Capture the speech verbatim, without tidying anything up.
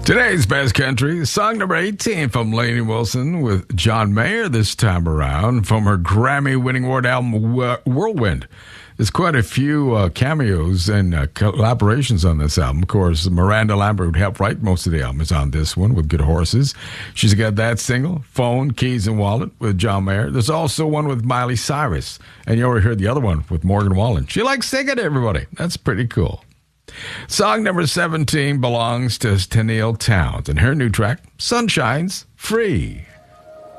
Today's Best Country, song number eighteen from Lainey Wilson with John Mayer this time around from her Grammy-winning award album Whirlwind. There's quite a few uh, cameos and uh, collaborations on this album. Of course, Miranda Lambert helped write most of the album is on this one with Good Horses. She's got that single, Phone, Keys, and Wallet with John Mayer. There's also one with Miley Cyrus. And you already heard the other one with Morgan Wallen. She likes singing to everybody. That's pretty cool. Song number seventeen belongs to Tenille Townes and her new track, Sunshine's Free.